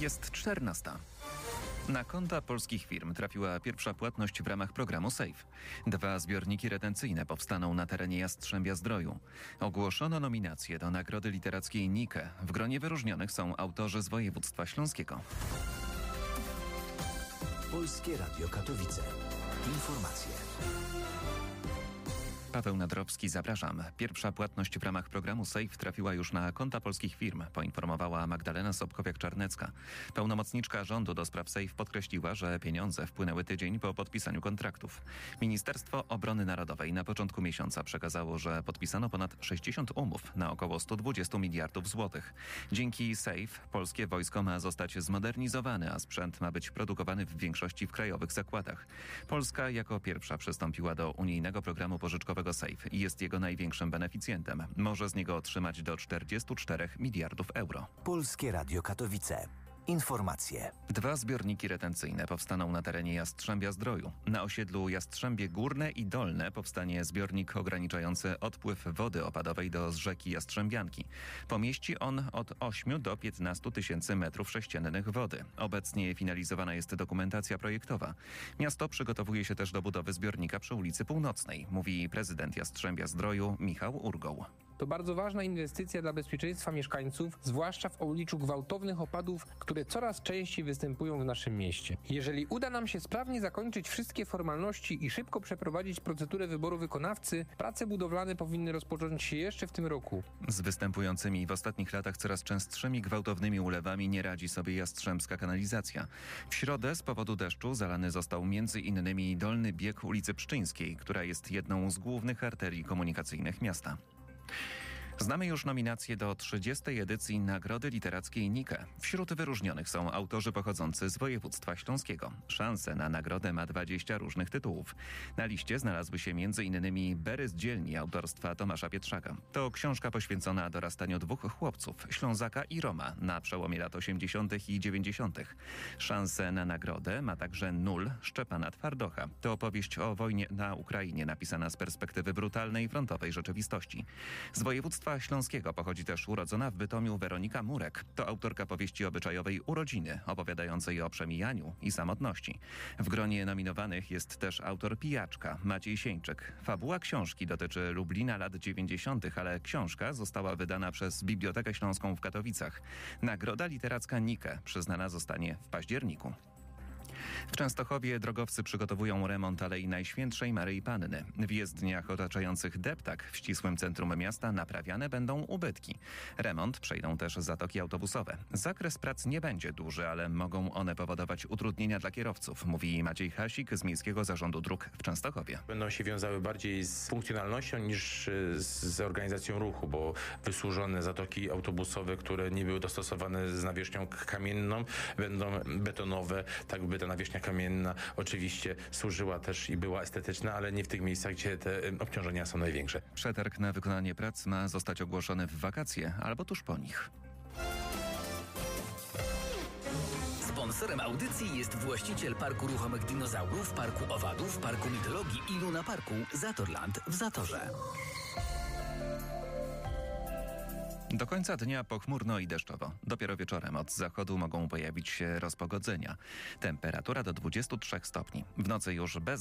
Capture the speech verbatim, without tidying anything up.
Jest czternasta. Na konta polskich firm trafiła pierwsza płatność w ramach programu SAFE. Dwa zbiorniki retencyjne powstaną na terenie Jastrzębia-Zdroju. Ogłoszono nominacje do Nagrody Literackiej Nike. W gronie wyróżnionych są autorzy z województwa śląskiego. Polskie Radio Katowice. Informacje. Paweł Nadrowski, zapraszam. Pierwsza płatność w ramach programu SAFE trafiła już na konta polskich firm, poinformowała Magdalena Sobkowiak-Czarnecka. Pełnomocniczka rządu do spraw SAFE podkreśliła, że pieniądze wpłynęły tydzień po podpisaniu kontraktów. Ministerstwo Obrony Narodowej na początku miesiąca przekazało, że podpisano ponad sześćdziesiąt umów na około sto dwadzieścia miliardów złotych. Dzięki SAFE polskie wojsko ma zostać zmodernizowane, a sprzęt ma być produkowany w większości w krajowych zakładach. Polska jako pierwsza przystąpiła do unijnego programu pożyczkowego SAFE i jest jego największym beneficjentem. Może z niego otrzymać do czterdziestu czterech miliardów euro. Polskie Radio Katowice. Informacje. Dwa zbiorniki retencyjne powstaną na terenie Jastrzębia-Zdroju. Na osiedlu Jastrzębie Górne i Dolne powstanie zbiornik ograniczający odpływ wody opadowej do rzeki Jastrzębianki. Pomieści on od ośmiu do piętnastu tysięcy metrów sześciennych wody. Obecnie finalizowana jest dokumentacja projektowa. Miasto przygotowuje się też do budowy zbiornika przy ulicy Północnej, mówi prezydent Jastrzębia-Zdroju Michał Urgoł. To bardzo ważna inwestycja dla bezpieczeństwa mieszkańców, zwłaszcza w obliczu gwałtownych opadów, które coraz częściej występują w naszym mieście. Jeżeli uda nam się sprawnie zakończyć wszystkie formalności i szybko przeprowadzić procedurę wyboru wykonawcy, prace budowlane powinny rozpocząć się jeszcze w tym roku. Z występującymi w ostatnich latach coraz częstszymi gwałtownymi ulewami nie radzi sobie jastrzębska kanalizacja. W środę z powodu deszczu zalany został między innymi dolny bieg ulicy Pszczyńskiej, która jest jedną z głównych arterii komunikacyjnych miasta. Znamy już nominacje do trzydziestej edycji Nagrody Literackiej Nike. Wśród wyróżnionych są autorzy pochodzący z województwa śląskiego. Szansę na nagrodę ma dwadzieścia różnych tytułów. Na liście znalazły się między innymi Bery z dzielni autorstwa Tomasza Pietrzaka. To książka poświęcona dorastaniu dwóch chłopców, Ślązaka i Roma, na przełomie lat osiemdziesiątych i dziewięćdziesiątych. Szansę na nagrodę ma także Nul Szczepana Twardocha. To opowieść o wojnie na Ukrainie napisana z perspektywy brutalnej frontowej rzeczywistości. Z województwa śląskiego pochodzi też urodzona w Bytomiu Weronika Murek. To autorka powieści obyczajowej Urodziny, opowiadającej o przemijaniu i samotności. W gronie nominowanych jest też autor Pijaczka, Maciej Sieńczyk. Fabuła książki dotyczy Lublina lat dziewięćdziesiątych, ale książka została wydana przez Bibliotekę Śląską w Katowicach. Nagroda Literacka Nike przyznana zostanie w październiku. W Częstochowie drogowcy przygotowują remont Alei Najświętszej Maryi Panny. W jezdniach otaczających deptak w ścisłym centrum miasta naprawiane będą ubytki. Remont przejdą też zatoki autobusowe. Zakres prac nie będzie duży, ale mogą one powodować utrudnienia dla kierowców, mówi Maciej Hasik z Miejskiego Zarządu Dróg w Częstochowie. Będą się wiązały bardziej z funkcjonalnością niż z organizacją ruchu, bo wysłużone zatoki autobusowe, które nie były dostosowane z nawierzchnią kamienną, będą betonowe, tak by ta nawierzchnia kamienna oczywiście służyła też i była estetyczna, ale nie w tych miejscach, gdzie te obciążenia są największe. Przetarg na wykonanie prac ma zostać ogłoszony w wakacje albo tuż po nich. Sponsorem audycji jest właściciel Parku Ruchomych Dinozaurów, Parku Owadów, Parku Mitologii i Luna Parku Zatorland w Zatorze. Do końca dnia pochmurno i deszczowo. Dopiero wieczorem od zachodu mogą pojawić się rozpogodzenia. Temperatura do dwudziestu trzech stopni. W nocy już bez